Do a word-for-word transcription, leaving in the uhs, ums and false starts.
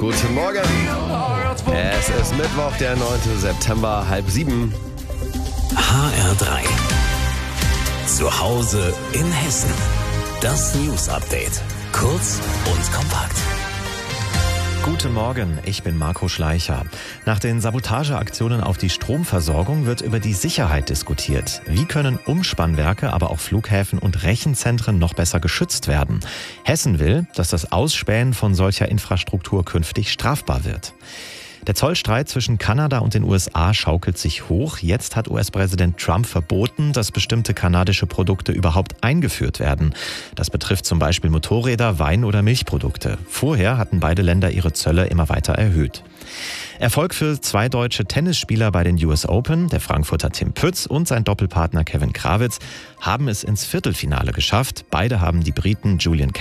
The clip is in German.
Guten Morgen. Es ist Mittwoch, der neunte September, halb sieben. H R drei. Zu Hause in Hessen. Das News Update. Kurz und kompakt. Guten Morgen, ich bin Marco Schleicher. Nach den Sabotageaktionen auf die Stromversorgung wird über die Sicherheit diskutiert. Wie können Umspannwerke, aber auch Flughäfen und Rechenzentren noch besser geschützt werden? Hessen will, dass das Ausspähen von solcher Infrastruktur künftig strafbar wird. Der Zollstreit zwischen Kanada und den U S A schaukelt sich hoch. Jetzt hat U S-Präsident Trump verboten, dass bestimmte kanadische Produkte überhaupt eingeführt werden. Das betrifft zum Beispiel Motorräder, Wein- oder Milchprodukte. Vorher hatten beide Länder ihre Zölle immer weiter erhöht. Erfolg für zwei deutsche Tennisspieler bei den U S Open. Der Frankfurter Tim Pütz und sein Doppelpartner Kevin Krawitz haben es ins Viertelfinale geschafft. Beide haben die Briten Julian